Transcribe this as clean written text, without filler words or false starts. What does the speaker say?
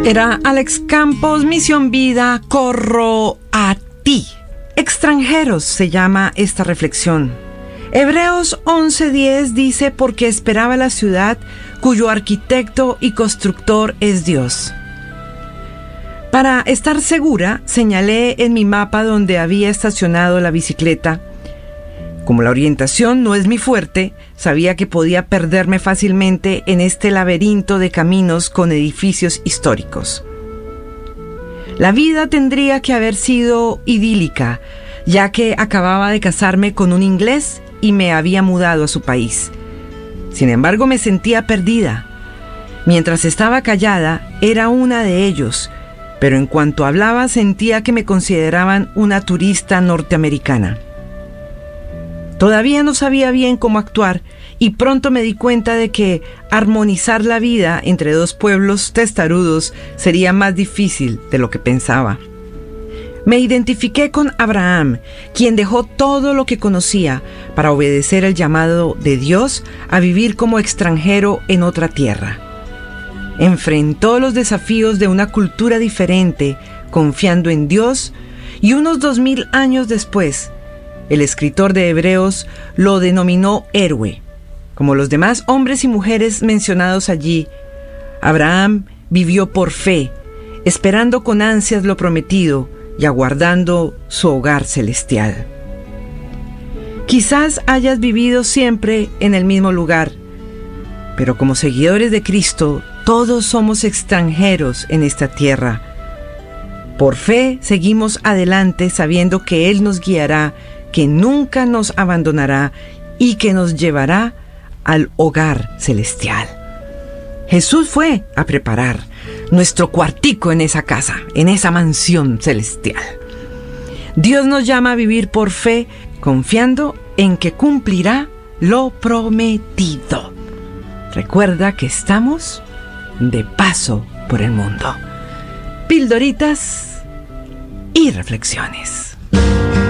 Era Alex Campos, Misión Vida, corro a ti. Extranjeros se llama esta reflexión. Hebreos 11:10 dice: porque esperaba la ciudad cuyo arquitecto y constructor es Dios. Para estar segura, señalé en mi mapa donde había estacionado la bicicleta. Como la orientación no es mi fuerte, sabía que podía perderme fácilmente en este laberinto de caminos con edificios históricos. La vida tendría que haber sido idílica, ya que acababa de casarme con un inglés y me había mudado a su país. Sin embargo, me sentía perdida. Mientras estaba callada, era una de ellos, pero en cuanto hablaba sentía que me consideraban una turista norteamericana. Todavía no sabía bien cómo actuar y pronto me di cuenta de que armonizar la vida entre dos pueblos testarudos sería más difícil de lo que pensaba. Me identifiqué con Abraham, quien dejó todo lo que conocía para obedecer el llamado de Dios a vivir como extranjero en otra tierra. Enfrentó los desafíos de una cultura diferente, confiando en Dios, y unos 2000 años después, el escritor de Hebreos lo denominó héroe. Como los demás hombres y mujeres mencionados allí, Abraham vivió por fe, esperando con ansias lo prometido y aguardando su hogar celestial. Quizás hayas vivido siempre en el mismo lugar, pero como seguidores de Cristo, todos somos extranjeros en esta tierra. Por fe seguimos adelante sabiendo que Él nos guiará, que nunca nos abandonará y que nos llevará al hogar celestial. Jesús fue a preparar nuestro cuartico en esa casa, en esa mansión celestial. Dios nos llama a vivir por fe, confiando en que cumplirá lo prometido. Recuerda que estamos de paso por el mundo. Pildoritas y reflexiones.